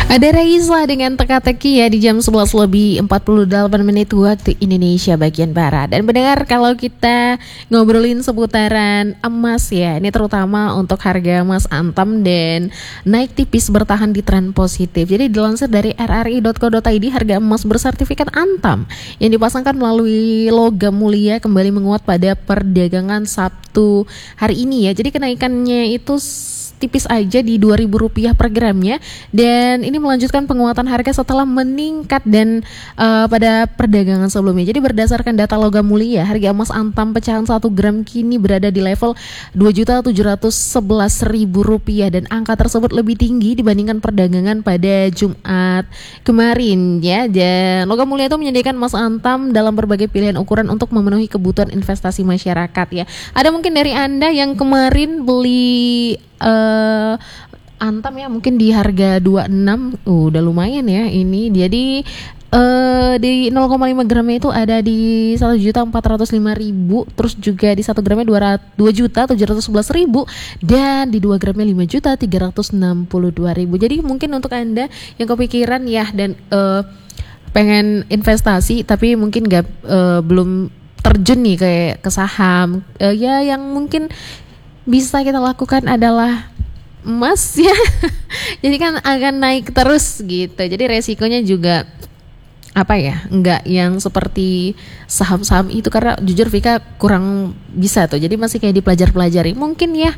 Ada Raisa dengan teka-teki ya di jam 11 lebih 48 menit waktu Indonesia bagian Barat. Dan mendengar kalau kita ngobrolin seputaran emas ya, ini terutama untuk harga emas antam dan naik tipis bertahan di tren positif. Jadi dilansir dari rri.co.id, harga emas bersertifikat antam yang dipasangkan melalui logam mulia kembali menguat pada perdagangan Sabtu hari ini ya. Jadi kenaikannya itu tipis aja di Rp2.000 per gramnya, dan ini melanjutkan penguatan harga setelah meningkat dan pada perdagangan sebelumnya. Jadi berdasarkan data logam mulia, harga emas antam pecahan 1 gram kini berada di level Rp2.711.000 dan angka tersebut lebih tinggi dibandingkan perdagangan pada Jumat kemarin ya. Dan logam mulia itu menyediakan emas antam dalam berbagai pilihan ukuran untuk memenuhi kebutuhan investasi masyarakat ya. Ada mungkin dari Anda yang kemarin beli antam ya, mungkin di harga 26, udah lumayan ya ini. Jadi di 0,5 gramnya itu ada di 1.405.000, terus juga di 1 gramnya 2.711.000, dan di 2 gramnya 5.362.000. Jadi mungkin untuk Anda yang kepikiran ya dan pengen investasi tapi mungkin belum terjun nih kayak ke saham, ya yang mungkin bisa kita lakukan adalah emas ya. Jadi kan akan naik terus gitu. Jadi resikonya juga apa ya, enggak yang seperti saham-saham itu, karena jujur Vika kurang bisa tuh. Jadi masih kayak dipelajari mungkin ya.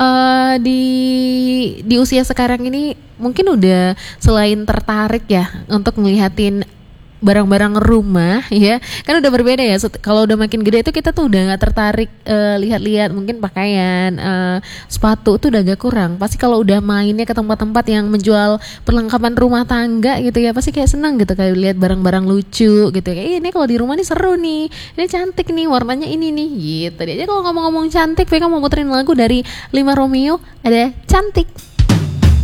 Di usia sekarang ini mungkin udah selain tertarik ya untuk ngelihatin barang-barang rumah ya, kan udah berbeda ya. Kalau udah makin gede itu kita tuh udah nggak tertarik lihat-lihat mungkin pakaian, sepatu tuh udah agak kurang. Pasti kalau udah mainnya ke tempat-tempat yang menjual perlengkapan rumah tangga gitu ya, pasti kayak senang gitu kayak lihat barang-barang lucu gitu. Kayak ini kalau di rumah nih seru nih, ini cantik nih, warnanya ini nih gitu. Jadi kalau ngomong-ngomong cantik, Vika mau muterin lagu dari Lima Romeo, ada Cantik.